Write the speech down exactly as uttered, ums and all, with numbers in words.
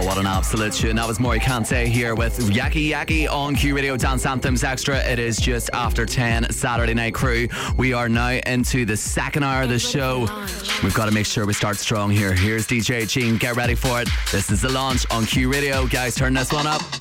what an absolute tune. That was Maury Kante here with Yaki Yaki on Q Radio Dance Anthems Extra. It is just after ten, Saturday Night Crew. We are now into the second hour of the show. We've got to make sure we start strong here. Here's D J Gene. Get ready for it. This is The Launch on Q Radio. Guys, turn this one up.